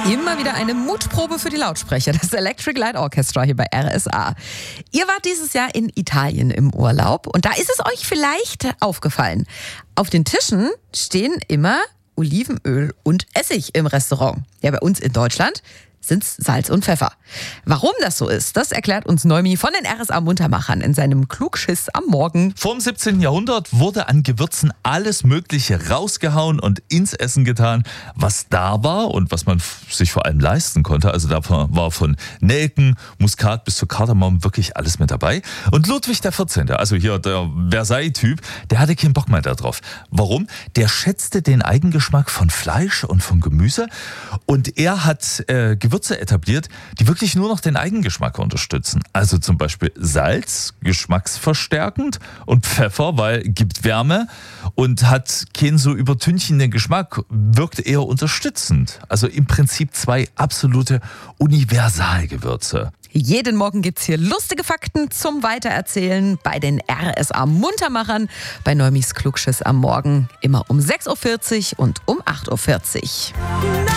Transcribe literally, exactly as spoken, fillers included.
Immer wieder eine Mutprobe für die Lautsprecher, das Electric Light Orchestra hier bei R S A. Ihr wart dieses Jahr in Italien im Urlaub und da ist es euch vielleicht aufgefallen. Auf den Tischen stehen immer Olivenöl und Essig im Restaurant. Ja, bei uns in Deutschland sind's Salz und Pfeffer. Warum das so ist, das erklärt uns Neumi von den R S A-Muntermachern in seinem Klugschiss am Morgen. Vor dem siebzehnten. Jahrhundert wurde an Gewürzen alles Mögliche rausgehauen und ins Essen getan, was da war und was man sich vor allem leisten konnte. Also da war von Nelken, Muskat bis zu Kardamom wirklich alles mit dabei. Und Ludwig der vierzehnte., also hier der Versailles-Typ, der hatte keinen Bock mehr darauf. Warum? Der schätzte den Eigengeschmack von Fleisch und von Gemüse und er hat äh, Gewürze etabliert, die wirklich nur noch den Eigengeschmack unterstützen. Also zum Beispiel Salz, geschmacksverstärkend, und Pfeffer, weil gibt Wärme und hat keinen so übertünchenden Geschmack, wirkt eher unterstützend. Also im Prinzip zwei absolute Universalgewürze. Jeden Morgen gibt's hier lustige Fakten zum Weitererzählen bei den R S A-Muntermachern bei Neumis Klugschiss am Morgen. Immer um sechs Uhr vierzig und um acht Uhr vierzig.